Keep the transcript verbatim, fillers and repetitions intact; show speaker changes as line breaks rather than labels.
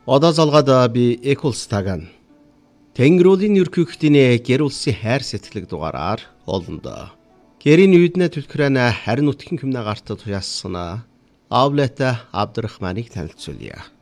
Одоо залгаад би Экулс таган. Тэнгэрүүлийн ерөнхийлөгчдийн гэр улсын хайр сэтгэлэг дугаараар олондоо. Гэрийн үйднэ түлхрэнэ харин утгын хэмнэ гарт туяасна. Авлета Абдрахманыг танилцуулъя.